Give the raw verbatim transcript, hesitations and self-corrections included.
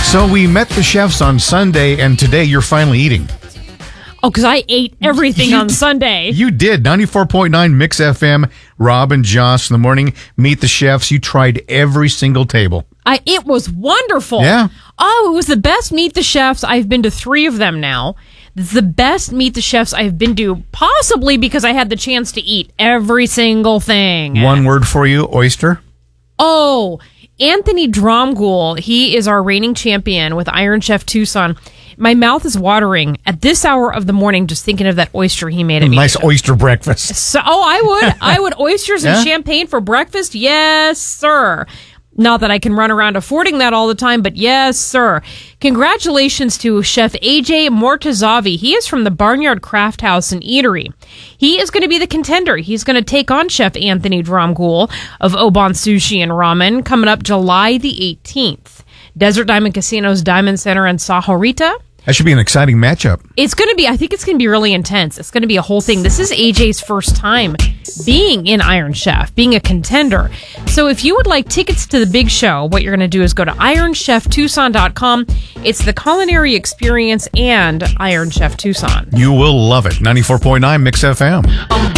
So we met the chefs on Sunday, and today you're finally eating. Oh, because I ate everything You on d- Sunday. You did. ninety-four point nine Mix F M, Rob and Josh in the morning. Meet the chefs. You tried every single table. I It was wonderful. Yeah. Oh, it was the best Meet the Chefs. I've been to three of them now. It's the best Meet the Chefs I've been to, possibly because I had the chance to eat every single thing. One word for you, oyster. Oh, Anthony Dromgoole. He is our reigning champion with Iron Chef Tucson. My mouth is watering at this hour of the morning just thinking of that oyster he made at me. Nice oyster breakfast. So, oh, I would. I would. Oysters Yeah? and champagne for breakfast? Yes, sir. Not that I can run around affording that all the time, but yes, sir. Congratulations to Chef A J Mortazavi. He is from the Barnyard Craft House and Eatery. He is going to be the contender. He's going to take on Chef Anthony Dromgoole of Oban Sushi and Ramen coming up July the eighteenth. Desert Diamond Casino's Diamond Center in Sahorita. That should be an exciting matchup. It's going to be, I think it's going to be really intense. It's going to be a whole thing. This is A J's first time being in Iron Chef, being a contender. So if you would like tickets to the big show, what you're going to do is go to iron chef tucson dot com. It's the culinary experience and Iron Chef Tucson. You will love it. ninety-four point nine Mix F M.